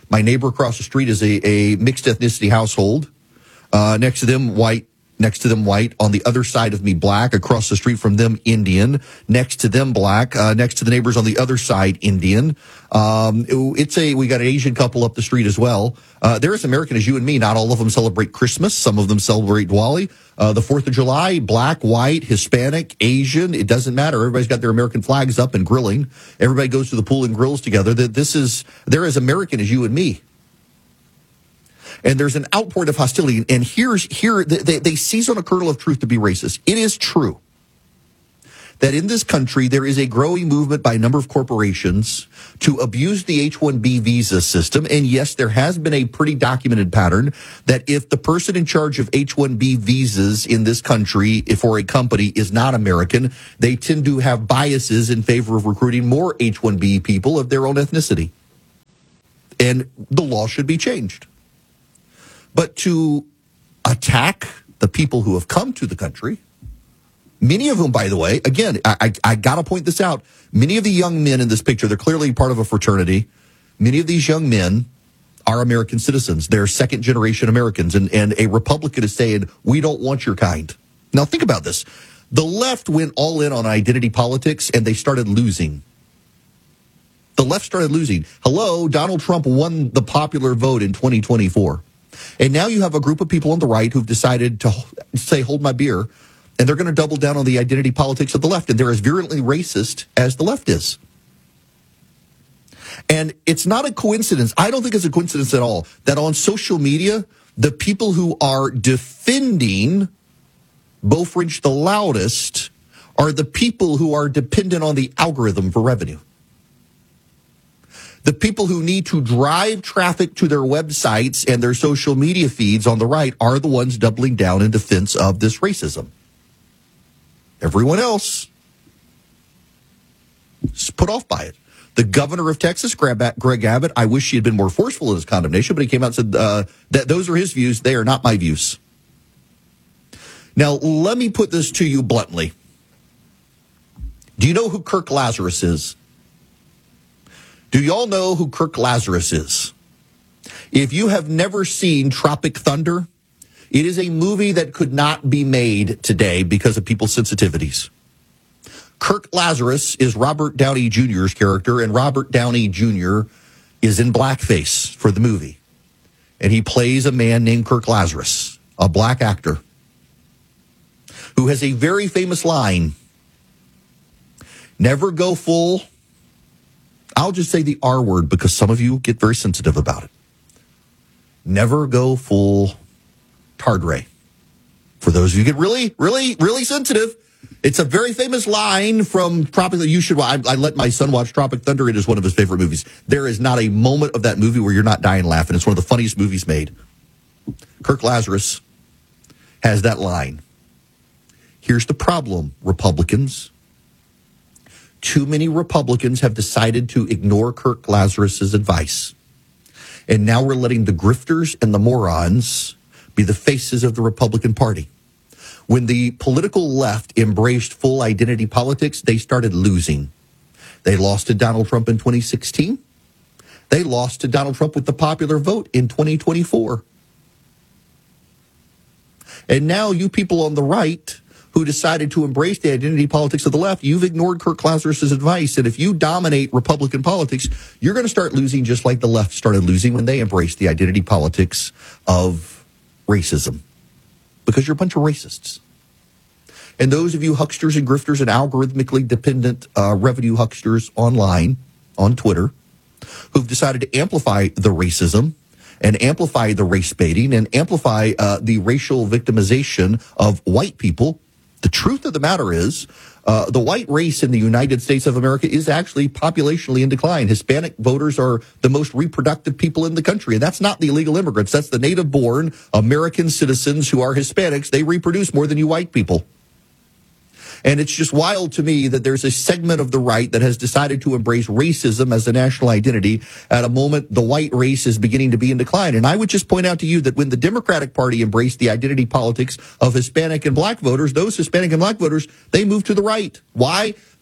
[SPEAKER 1] My neighbor across the street is a mixed ethnicity household. Next to them, white. Next to them, white. On the other side of me, black. Across the street from them, Indian. Next to them, black. Next to the neighbors on the other side, Indian. We got an Asian couple up the street as well. They're as American as you and me. Not all of them celebrate Christmas. Some of them celebrate Diwali. The 4th of July, black, white, Hispanic, Asian. It doesn't matter. Everybody's got their American flags up and grilling. Everybody goes to the pool and grills together. They're as American as you and me. And there's an outpouring of hostility. And they seize on a kernel of truth to be racist. It is true that in this country, there is a growing movement by a number of corporations to abuse the H-1B visa system. And yes, there has been a pretty documented pattern that if the person in charge of H-1B visas in this country for a company is not American, they tend to have biases in favor of recruiting more H-1B people of their own ethnicity. And the law should be changed. But to attack the people who have come to the country, many of whom, by the way, again, I got to point this out. Many of the young men in this picture, they're clearly part of a fraternity. Many of these young men are American citizens. They're second-generation Americans. And a Republican is saying, we don't want your kind. Now, think about this. The left went all in on identity politics, and they started losing. The left started losing. Hello, Donald Trump won the popular vote in 2024. And now you have a group of people on the right who've decided to say, hold my beer, and they're going to double down on the identity politics of the left, and they're as virulently racist as the left is. And it's not a coincidence, I don't think it's a coincidence at all, that on social media, the people who are defending Beaufort the loudest are the people who are dependent on the algorithm for revenue. The people who need to drive traffic to their websites and their social media feeds on the right are the ones doubling down in defense of this racism. Everyone else is put off by it. The governor of Texas, Greg Abbott, I wish he had been more forceful in his condemnation, but he came out and said that those are his views. They are not my views. Now, let me put this to you bluntly. Do you know who Kirk Lazarus is? Do y'all know who Kirk Lazarus is? If you have never seen Tropic Thunder, it is a movie that could not be made today because of people's sensitivities. Kirk Lazarus is Robert Downey Jr.'s character, and Robert Downey Jr. is in blackface for the movie. And he plays a man named Kirk Lazarus, a black actor, who has a very famous line, never go full. I'll just say the R word because some of you get very sensitive about it. Never go full Tardray. For those of you who get really, really, really sensitive, it's a very famous line from Tropic Thunder. I let my son watch Tropic Thunder. It is one of his favorite movies. There is not a moment of that movie where you're not dying laughing. It's one of the funniest movies made. Kirk Lazarus has that line. Here's the problem, Republicans. Too many Republicans have decided to ignore Kirk Lazarus's advice. And now we're letting the grifters and the morons be the faces of the Republican Party. When the political left embraced full identity politics, they started losing. They lost to Donald Trump in 2016. They lost to Donald Trump with the popular vote in 2024. And now you people on the right who decided to embrace the identity politics of the left, you've ignored Kirk Lazarus's advice. And if you dominate Republican politics, you're going to start losing just like the left started losing when they embraced the identity politics of racism. Because you're a bunch of racists. And those of you hucksters and grifters and algorithmically dependent revenue hucksters online, on Twitter, who've decided to amplify the racism and amplify the race baiting and amplify the racial victimization of white people, the truth of the matter is the white race in the United States of America is actually populationally in decline. Hispanic voters are the most reproductive people in the country, and that's not the illegal immigrants. That's the native-born American citizens who are Hispanics. They reproduce more than you white people. And it's just wild to me that there's a segment of the right that has decided to embrace racism as a national identity at a moment the white race is beginning to be in decline. And I would just point out to you that when the Democratic Party embraced the identity politics of Hispanic and black voters, those Hispanic and black voters, they moved to the right. Why?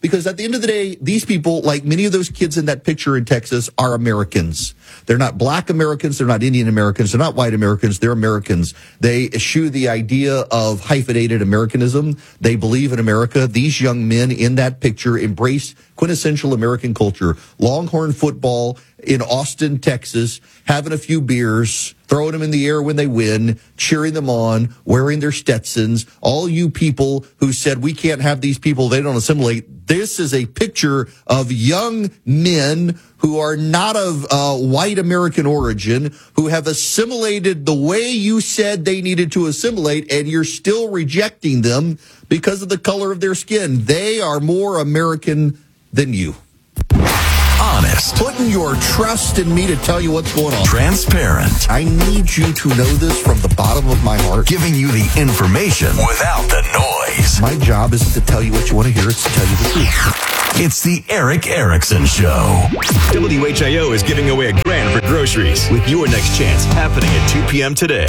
[SPEAKER 1] Because at the end of the day, these people, like many of those kids in that picture in Texas, are Americans. They're not black Americans. They're not Indian Americans. They're not white Americans. They're Americans. They eschew the idea of hyphenated Americanism. They believe in America. These young men in that picture embrace quintessential American culture. Longhorn football in Austin, Texas, having a few beers, throwing them in the air when they win, cheering them on, wearing their Stetsons. All you people who said we can't have these people, they don't assimilate. This is a picture of young men who are not of white American origin, who have assimilated the way you said they needed to assimilate, and you're still rejecting them because of the color of their skin. They are more American than you.
[SPEAKER 2] Honest.
[SPEAKER 1] Putting your trust in me to tell you what's going on.
[SPEAKER 2] Transparent.
[SPEAKER 1] I need you to know this from the bottom of my heart.
[SPEAKER 2] Giving you the information without the noise.
[SPEAKER 1] My job isn't to tell you what you want to hear, it's to tell you the truth.
[SPEAKER 2] It's the Eric Erickson Show.
[SPEAKER 5] WHIO is giving away $1,000 for groceries with your next chance happening at 2 p.m. today.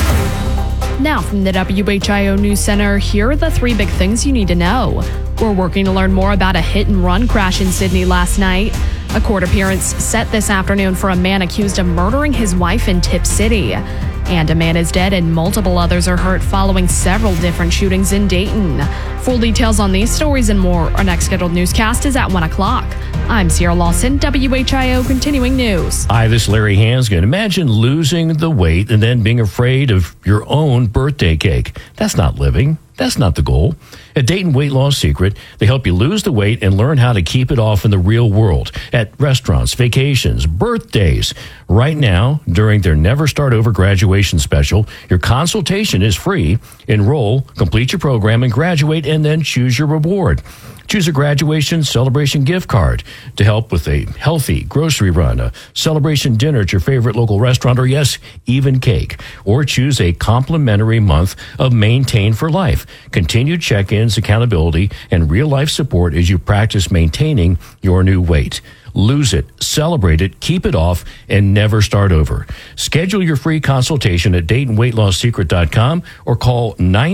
[SPEAKER 4] Now from the WHIO News Center, here are the 3 big things you need to know. We're working to learn more about a hit-and-run crash in Sydney last night. A court appearance set this afternoon for a man accused of murdering his wife in Tip City. And a man is dead and multiple others are hurt following several different shootings in Dayton. Full details on these stories and more. Our next scheduled newscast is at 1 o'clock. I'm Sierra Lawson, WHIO Continuing News.
[SPEAKER 6] Hi, this is Larry Hansgen. Imagine losing the weight and then being afraid of your own birthday cake. That's not living. That's not the goal. At Dayton Weight Loss Secret, they help you lose the weight and learn how to keep it off in the real world at restaurants, vacations, birthdays. Right now, during their Never Start Over graduation special, your consultation is free. Enroll, complete your program, and graduate, and then choose your reward. Choose a graduation celebration gift card to help with a healthy grocery run, a celebration dinner at your favorite local restaurant, or yes, even cake. Or choose a complimentary month of Maintain for Life. Continued check-ins, accountability, and real-life support as you practice maintaining your new weight. Lose it, celebrate it, keep it off, and never start over. Schedule your free consultation at DaytonWeightLossSecret.com or call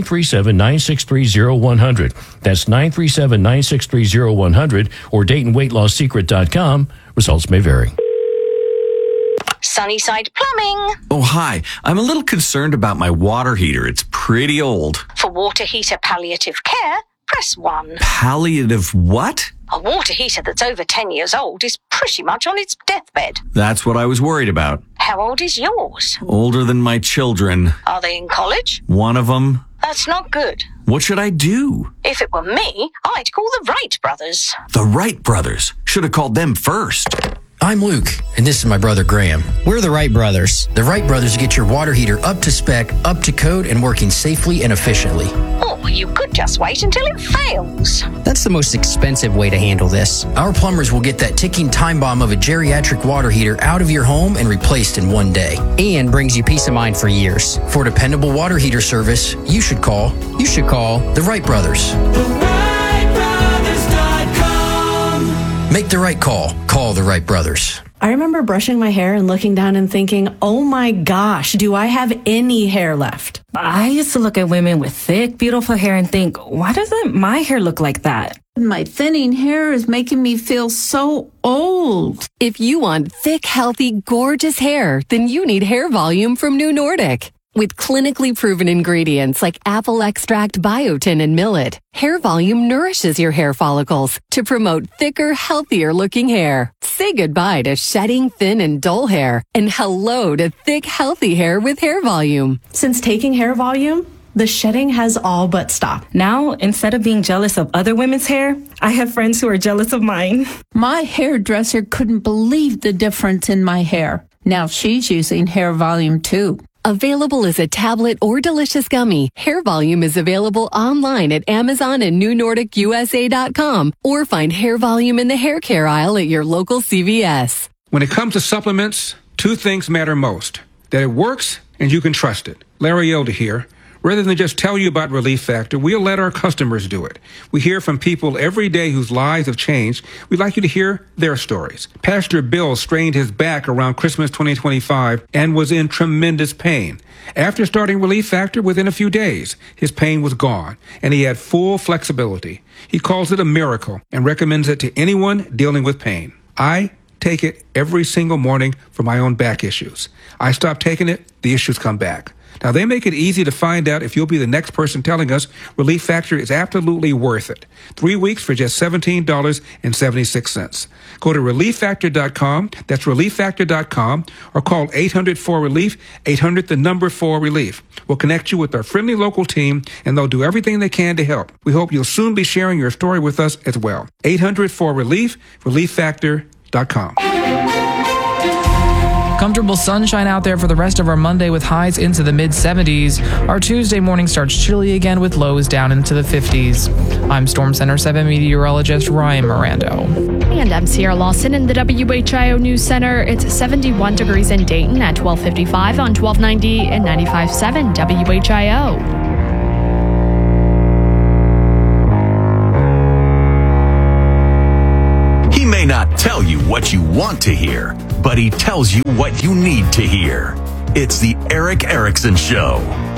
[SPEAKER 6] 937-963-0100. That's 937-963-0100 or DaytonWeightLossSecret.com. Results may vary.
[SPEAKER 23] Sunnyside Plumbing.
[SPEAKER 24] Oh, hi. I'm a little concerned about my water heater. It's pretty old.
[SPEAKER 23] For water heater palliative care, press 1.
[SPEAKER 24] Palliative what?
[SPEAKER 23] A water heater that's over 10 years old is pretty much on its deathbed.
[SPEAKER 24] That's what I was worried about.
[SPEAKER 23] How old is yours?
[SPEAKER 24] Older than my children.
[SPEAKER 23] Are they in college?
[SPEAKER 24] One of them.
[SPEAKER 23] That's not good.
[SPEAKER 24] What should I do?
[SPEAKER 23] If it were me, I'd call the Wright brothers.
[SPEAKER 24] The Wright brothers? Should have called them first.
[SPEAKER 25] I'm Luke, and this is my brother Graham. We're the Wright brothers. The Wright brothers get your water heater up to spec, up to code, and working safely and efficiently.
[SPEAKER 23] Or you could just wait until it fails.
[SPEAKER 25] That's the most expensive way to handle this. Our plumbers will get that ticking time bomb of a geriatric water heater out of your home and replaced in one day. And brings you peace of mind for years. For dependable water heater service, you should call the Wright brothers. Make the right call. Call the Wright brothers.
[SPEAKER 26] I remember brushing my hair and looking down and thinking, oh my gosh, do I have any hair left?
[SPEAKER 27] I used to look at women with thick, beautiful hair and think, why doesn't my hair look like that?
[SPEAKER 28] My thinning hair is making me feel so old.
[SPEAKER 29] If you want thick, healthy, gorgeous hair, then you need Hair Volume from New Nordic. With clinically proven ingredients like apple extract, biotin, and millet, Hair Volume nourishes your hair follicles to promote thicker, healthier looking hair. Say goodbye to shedding, thin, and dull hair, and hello to thick, healthy hair with Hair Volume.
[SPEAKER 26] Since taking Hair Volume, the shedding has all but stopped.
[SPEAKER 27] Now, instead of being jealous of other women's hair, I have friends who are jealous of mine.
[SPEAKER 28] My hairdresser couldn't believe the difference in my hair. Now she's using Hair Volume too.
[SPEAKER 29] Available as a tablet or delicious gummy, Hair Volume is available online at Amazon and NewNordicUSA.com or find Hair Volume in the hair care aisle at your local CVS.
[SPEAKER 21] When it comes to supplements, 2 things matter most. That it works and you can trust it. Larry Elder here.
[SPEAKER 7] Rather than just tell you about Relief Factor, we'll let our customers do it. We hear from people every day whose lives have changed. We'd like you to hear their stories. Pastor Bill strained his back around Christmas 2025 and was in tremendous pain. After starting Relief Factor, within a few days, his pain was gone, and he had full flexibility. He calls it a miracle and recommends it to anyone dealing with pain. I take it every single morning for my own back issues. I stop taking it, the issues come back. Now, they make it easy to find out if you'll be the next person telling us Relief Factor is absolutely worth it. 3 weeks for just $17.76. Go to ReliefFactor.com, that's ReliefFactor.com, or call 800-4RELIEF, 800-4RELIEF. We'll connect you with our friendly local team, and they'll do everything they can to help. We hope you'll soon be sharing your story with us as well. 800-4RELIEF, ReliefFactor.com.
[SPEAKER 8] Comfortable sunshine out there for the rest of our Monday with highs into the mid-70s. Our Tuesday morning starts chilly again with lows down into the 50s. I'm Storm Center 7 meteorologist Ryan Mirando.
[SPEAKER 4] And I'm Sierra Lawson in the WHIO News Center. It's 71 degrees in Dayton at 1255 on 1290 and 95.7 WHIO.
[SPEAKER 2] He may not tell you what you want to hear, but he tells you what you need to hear. It's the Erick Erickson Show.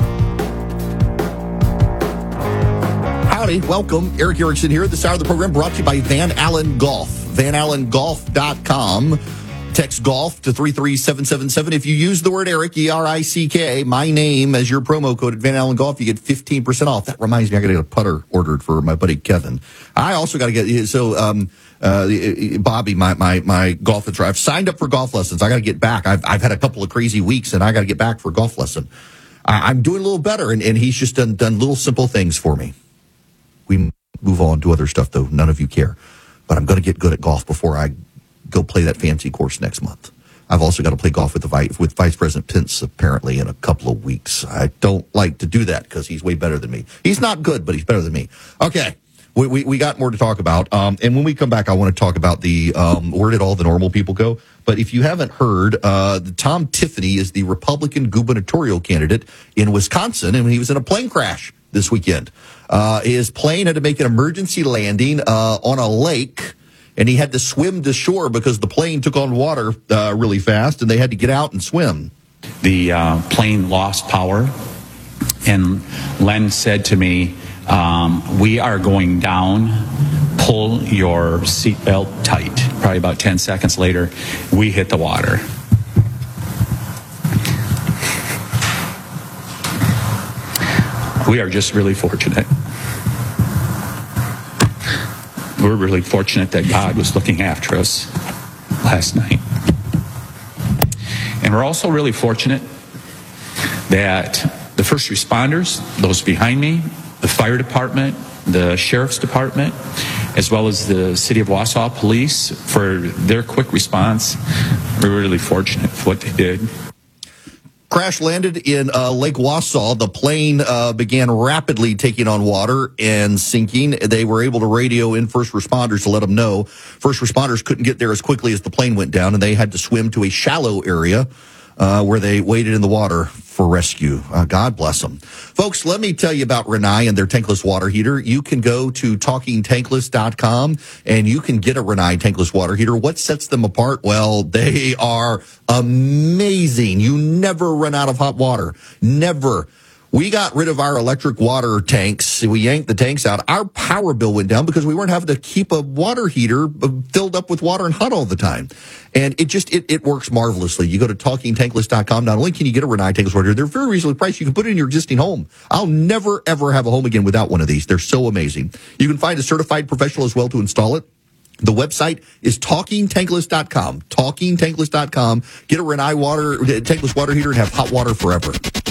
[SPEAKER 1] Howdy, welcome. Erick Erickson here. This hour of the program brought to you by Van Allen Golf. VanAllenGolf.com. Text golf to 33777. If you use the word Erick, E-R-I-C-K, my name, as your promo code at Van Allen Golf, you get 15% off. That reminds me, I got to get a putter ordered for my buddy Kevin. I also got to get, Bobby, my golf instructor, I've signed up for golf lessons. I got to get back. I've had a couple of crazy weeks, and I got to get back for a golf lesson. I'm doing a little better, and he's just done little simple things for me. We move on to other stuff, though. None of you care. But I'm going to get good at golf before I go play that fancy course next month. I've also got to play golf with Vice President Pence, apparently, in a couple of weeks. I don't like to do that because he's way better than me. He's not good, but he's better than me. Okay. We got more to talk about. And when we come back, I want to talk about the where did all the normal people go? But if you haven't heard, Tom Tiffany is the Republican gubernatorial candidate in Wisconsin, and he was in a plane crash this weekend. His plane had to make an emergency landing on a lake, and he had to swim to shore because the plane took on water really fast, and they had to get out and swim.
[SPEAKER 9] The plane lost power, and Len said to me, we are going down, pull your seatbelt tight. Probably about 10 seconds later, we hit the water. We are just really fortunate. We're really fortunate that God was looking after us last night. And we're also really fortunate that the first responders, those behind me, the fire department, the sheriff's department, as well as the city of Wausau police, for their quick response. We're really fortunate for what they did.
[SPEAKER 1] Crash landed in Lake Wausau. The plane began rapidly taking on water and sinking. They were able to radio in first responders to let them know. First responders couldn't get there as quickly as the plane went down, and they had to swim to a shallow area where they waded in the water for rescue. God bless them. Folks, let me tell you about Rinnai and their tankless water heater. You can go to TalkingTankless.com and you can get a Rinnai tankless water heater. What sets them apart? Well, they are amazing. You never run out of hot water. Never. We got rid of our electric water tanks. We yanked the tanks out. Our power bill went down because we weren't having to keep a water heater filled up with water and hot all the time. And it works marvelously. You go to TalkingTankless.com. Not only can you get a Rinnai tankless water heater, they're very reasonably priced. You can put it in your existing home. I'll never, ever have a home again without one of these. They're so amazing. You can find a certified professional as well to install it. The website is TalkingTankless.com. TalkingTankless.com. Get a Rinnai tankless water heater and have hot water forever.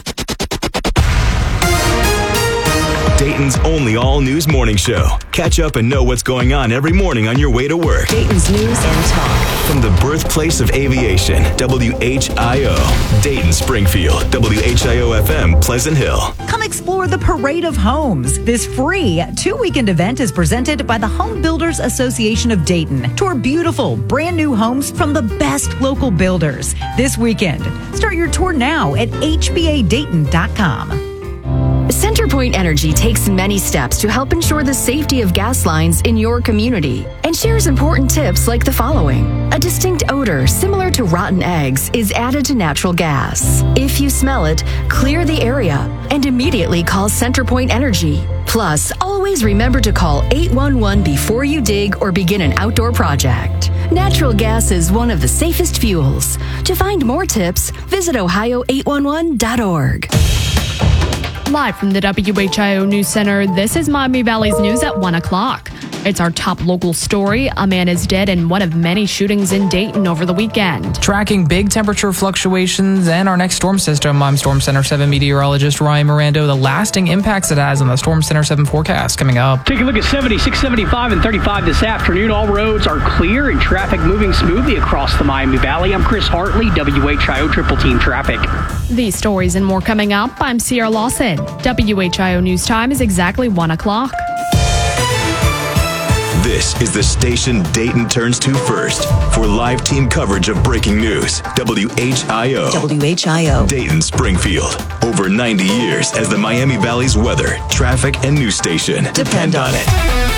[SPEAKER 5] Dayton's only all-news morning show. Catch up and know what's going on every morning on your way to work.
[SPEAKER 16] Dayton's News and Talk.
[SPEAKER 5] From the birthplace of aviation, WHIO. Dayton, Springfield, WHIO-FM, Pleasant Hill.
[SPEAKER 10] Come explore the Parade of Homes. This free 2-weekend event is presented by the Home Builders Association of Dayton. Tour beautiful, brand new homes from the best local builders this weekend. Start your tour now at HBADayton.com.
[SPEAKER 11] CenterPoint Energy takes many steps to help ensure the safety of gas lines in your community and shares important tips like the following. A distinct odor similar to rotten eggs is added to natural gas. If you smell it, clear the area and immediately call CenterPoint Energy. Plus, always remember to call 811 before you dig or begin an outdoor project. Natural gas is one of the safest fuels. To find more tips, visit ohio811.org.
[SPEAKER 4] Live from the WHIO News Center, this is Miami Valley's News at 1 o'clock. It's our top local story. A man is dead in one of many shootings in Dayton over the weekend.
[SPEAKER 8] Tracking big temperature fluctuations and our next storm system, I'm Storm Center 7 meteorologist Ryan Mirando. The lasting impacts it has on the Storm Center 7 forecast coming up.
[SPEAKER 12] Take a look at 76, 75, and 35 this afternoon. All roads are clear and traffic moving smoothly across the Miami Valley. I'm Chris Hartley, WHIO Triple Team Traffic.
[SPEAKER 4] These stories and more coming up. I'm Sierra Lawson. WHIO News Time is exactly 1 o'clock.
[SPEAKER 5] This is the station Dayton turns to first for live team coverage of breaking news. WHIO.
[SPEAKER 16] WHIO.
[SPEAKER 5] Dayton Springfield. Over 90 years as the Miami Valley's weather, traffic, and news station. Depend on it.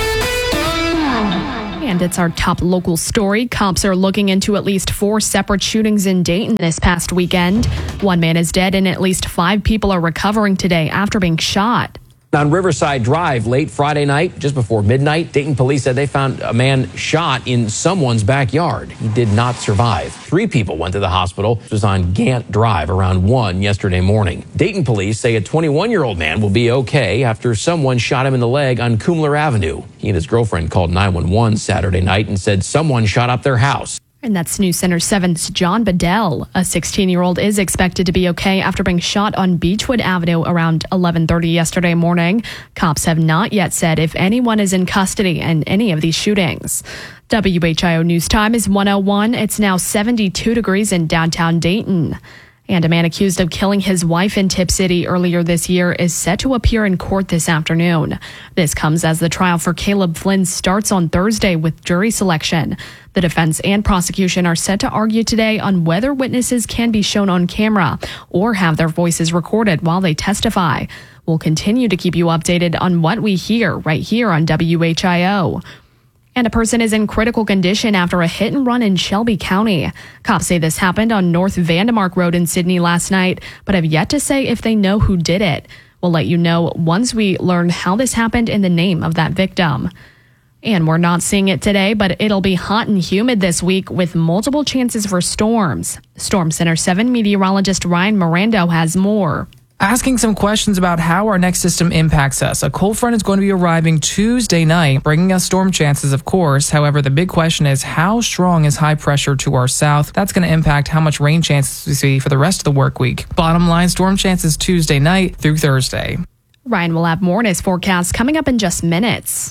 [SPEAKER 4] And it's our top local story. Cops are looking into at least 4 separate shootings in Dayton this past weekend. One man is dead and at least 5 people are recovering today after being shot.
[SPEAKER 13] On Riverside Drive late Friday night, just before midnight, Dayton police said they found a man shot in someone's backyard. He did not survive. 3 people went to the hospital. This was on Gant Drive around 1 yesterday morning. Dayton police say a 21-year-old man will be okay after someone shot him in the leg on Kumler Avenue. He and his girlfriend called 911 Saturday night and said someone shot up their house.
[SPEAKER 4] And that's News Center 7's John Bedell. A 16-year-old is expected to be okay after being shot on Beechwood Avenue around 11:30 yesterday morning. Cops have not yet said if anyone is in custody in any of these shootings. WHIO News Time is 1:01. It's now 72 degrees in downtown Dayton. And a man accused of killing his wife in Tip City earlier this year is set to appear in court this afternoon. This comes as the trial for Caleb Flynn starts on Thursday with jury selection. The defense and prosecution are set to argue today on whether witnesses can be shown on camera or have their voices recorded while they testify. We'll continue to keep you updated on what we hear right here on WHIO. And a person is in critical condition after a hit and run in Shelby County. Cops say this happened on North Vandemark Road in Sydney last night, but have yet to say if they know who did it. We'll let you know once we learn how this happened and the name of that victim. And we're not seeing it today, but it'll be hot and humid this week with multiple chances for storms. Storm Center 7 meteorologist Ryan Mirando has more.
[SPEAKER 8] Asking some questions about how our next system impacts us. A cold front is going to be arriving Tuesday night, bringing us storm chances, of course. However, the big question is how strong is high pressure to our south? That's going to impact how much rain chances we see for the rest of the work week. Bottom line, storm chances Tuesday night through Thursday.
[SPEAKER 4] Ryan will have more in his forecast coming up in just minutes.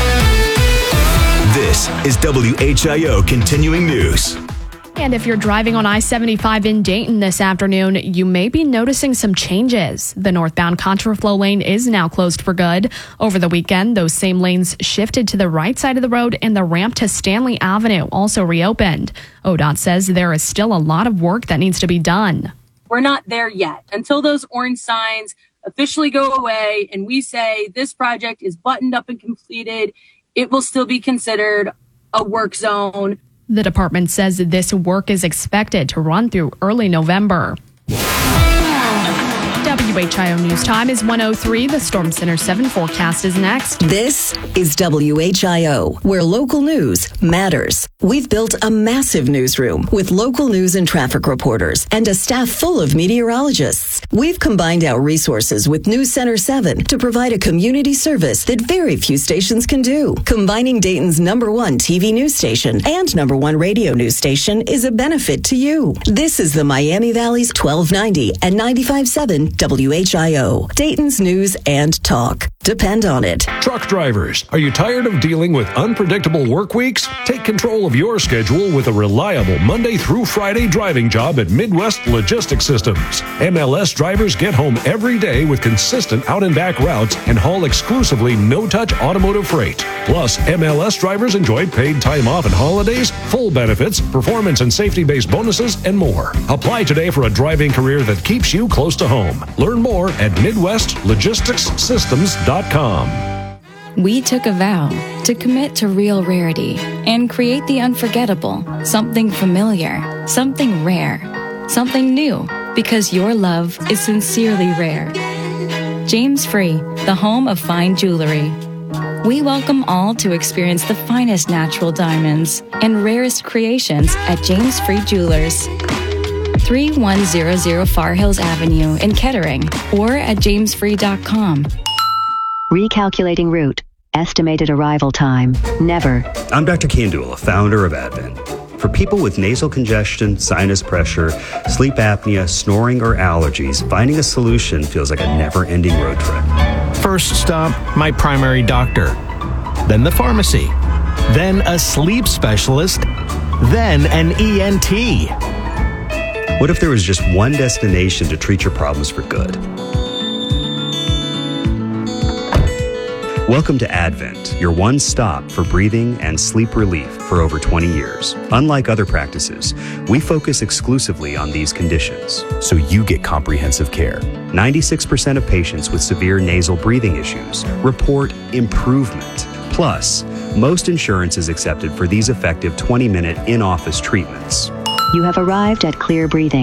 [SPEAKER 5] This is WHIO Continuing News.
[SPEAKER 4] And if you're driving on I-75 in Dayton this afternoon, you may be noticing some changes. The northbound contraflow lane is now closed for good. Over the weekend, those same lanes shifted to the right side of the road and the ramp to Stanley Avenue also reopened. ODOT says there is still a lot of work that needs to be done.
[SPEAKER 14] We're not there yet. Until those orange signs officially go away and we say this project is buttoned up and completed, it will still be considered a work zone.
[SPEAKER 4] The department says this work is expected to run through early November. WHIO News Time is 1:03. The Storm Center 7 forecast is next.
[SPEAKER 16] This is WHIO, where local news matters. We've built a massive newsroom with local news and traffic reporters and a staff full of meteorologists. We've combined our resources with News Center 7 to provide a community service that very few stations can do. Combining Dayton's #1 TV news station and #1 radio news station is a benefit to you. This is the Miami Valley's 1290 and 95.7 WHIO, Dayton's News and Talk. Depend on it.
[SPEAKER 3] Truck drivers, are you tired of dealing with unpredictable work weeks? Take control of your schedule with a reliable Monday through Friday driving job at Midwest Logistics Systems. MLS drivers get home every day with consistent out and back routes and haul exclusively no-touch automotive freight. Plus, MLS drivers enjoy paid time off and holidays, full benefits, performance and safety-based bonuses, and more. Apply today for a driving career that keeps you close to home. Learn more at MidwestLogisticsSystems.com.
[SPEAKER 6] We took a vow to commit to real rarity and create the unforgettable, something familiar, something rare, something new, because your love is sincerely rare. James Free, the home of fine jewelry. We welcome all to experience the finest natural diamonds and rarest creations at James Free Jewelers. 3100 Far Hills Avenue in Kettering or at jamesfree.com.
[SPEAKER 15] Recalculating route. Estimated arrival time. Never.
[SPEAKER 17] I'm Dr. Kandula, founder of Advent. For people with nasal congestion, sinus pressure, sleep apnea, snoring, or allergies, finding a solution feels like a never-ending road trip.
[SPEAKER 18] First stop, my primary doctor. Then the pharmacy. Then a sleep specialist. Then an ENT.
[SPEAKER 17] What if there was just one destination to treat your problems for good? Welcome to Advent, your one stop for breathing and sleep relief for over 20 years. Unlike other practices, we focus exclusively on these conditions, so you get comprehensive care. 96% of patients with severe nasal breathing issues report improvement. Plus, most insurance is accepted for these effective 20-minute in-office treatments.
[SPEAKER 15] You have arrived at Clear Breathing.